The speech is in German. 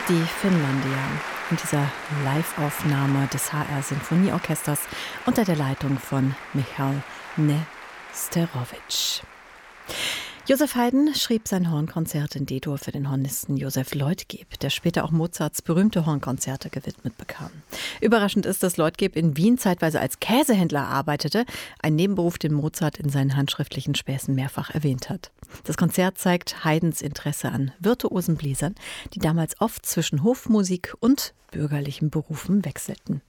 die Finlandia in dieser Live-Aufnahme des HR-Sinfonieorchesters unter der Leitung von Michal Nesterovic. Joseph Haydn schrieb sein Hornkonzert in D-Dur für den Hornisten Joseph Leutgeb, der später auch Mozarts berühmte Hornkonzerte gewidmet bekam. Überraschend ist, dass Leutgeb in Wien zeitweise als Käsehändler arbeitete, ein Nebenberuf, den Mozart in seinen handschriftlichen Späßen mehrfach erwähnt hat. Das Konzert zeigt Haydns Interesse an virtuosen Bläsern, die damals oft zwischen Hofmusik und bürgerlichen Berufen wechselten.